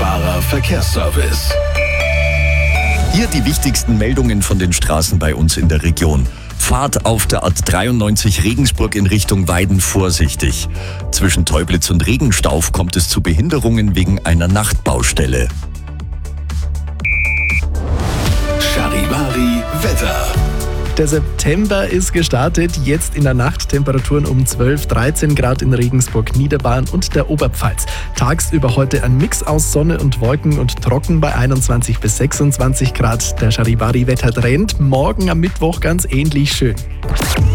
verfügbarer Verkehrsservice. Hier die wichtigsten Meldungen von den Straßen bei uns in der Region. Fahrt auf der A93 Regensburg in Richtung Weiden vorsichtig. Zwischen Teublitz und Regenstauf kommt es zu Behinderungen wegen einer Nachtbaustelle. Charivari Wetter. Der September ist gestartet, jetzt in der Nacht Temperaturen um 12, 13 Grad in Regensburg, Niederbayern und der Oberpfalz. Tagsüber heute ein Mix aus Sonne und Wolken und trocken bei 21 bis 26 Grad. Der Charivari-Wettertrend morgen am Mittwoch ganz ähnlich schön.